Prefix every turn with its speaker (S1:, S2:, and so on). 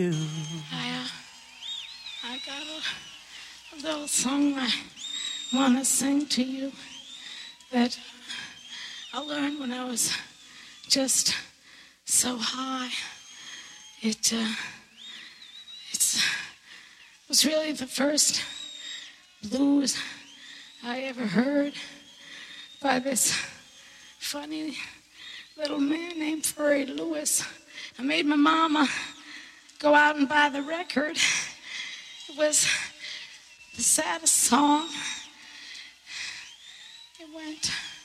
S1: I got a little song I want to sing to you that I learned when I was just so high. It was really the first blues I ever heard by this funny little man named Furry Lewis. I made my mama go out and buy the record. It was the saddest song. It went...